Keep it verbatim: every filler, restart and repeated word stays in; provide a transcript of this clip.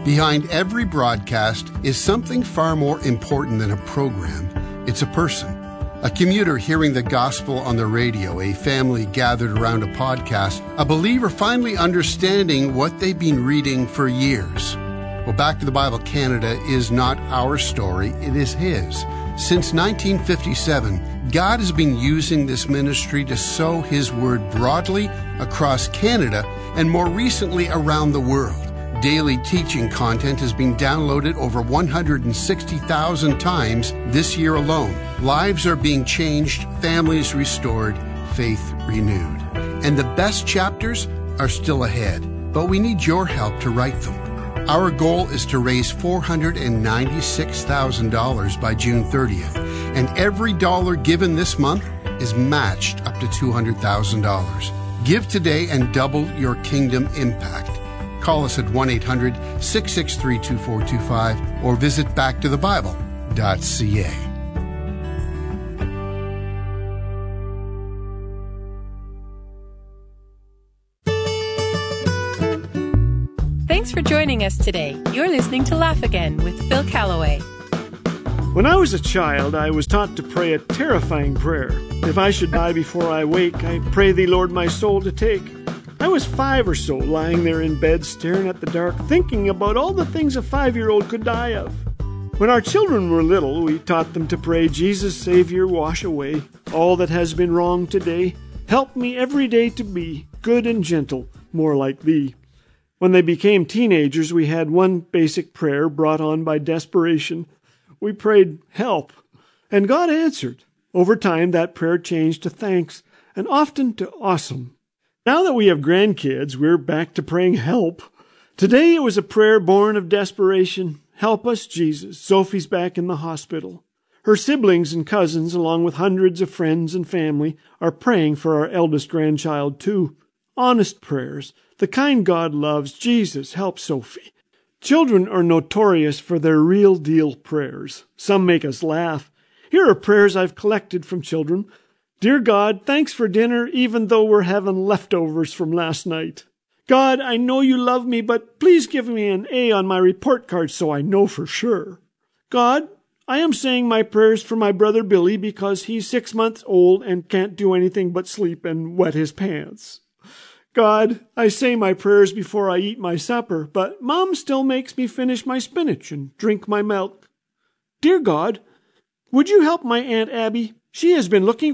Behind every broadcast is something far more important than a program. It's a person. A commuter hearing the gospel on the radio, a family gathered around a podcast, a believer finally understanding what they've been reading for years. Well, Back to the Bible Canada is not our story, it is His. Since nineteen fifty-seven, God has been using this ministry to sow His word broadly across Canada and more recently around the world. Daily teaching content has been downloaded over one hundred sixty thousand times this year alone. Lives are being changed, families restored, faith renewed. And the best chapters are still ahead, but we need your help to write them. Our goal is to raise four hundred ninety-six thousand dollars by June thirtieth, and every dollar given this month is matched up to two hundred thousand dollars. Give today and double your kingdom impact. Call us at one eight hundred, six six three, two four two five or visit back to the bible dot c a. Thanks for joining us today. You're listening to Laugh Again with Phil Callaway. When I was a child, I was taught to pray a terrifying prayer. If I should die before I wake, I pray thee, Lord, my soul to take. I was five or so, lying there in bed, staring at the dark, thinking about all the things a five-year-old could die of. When our children were little, we taught them to pray, Jesus, Savior, wash away all that has been wrong today. Help me every day to be good and gentle, more like thee. When they became teenagers, we had one basic prayer brought on by desperation. We prayed, help, and God answered. Over time, that prayer changed to thanks, and often to awesome. Now that we have grandkids, we're back to praying help. Today it was a prayer born of desperation. Help us, Jesus. Sophie's back in the hospital. Her siblings and cousins, along with hundreds of friends and family, are praying for our eldest grandchild, too. Honest prayers. The kind God loves. Jesus, help Sophie. Children are notorious for their real-deal prayers. Some make us laugh. Here are prayers I've collected from children. Dear God, thanks for dinner, even though we're having leftovers from last night. God, I know you love me, but please give me an A on my report card so I know for sure. God, I am saying my prayers for my brother Billy because he's six months old and can't do anything but sleep and wet his pants. God, I say my prayers before I eat my supper, but Mom still makes me finish my spinach and drink my milk. Dear God, would you help my Aunt Abby? She has been looking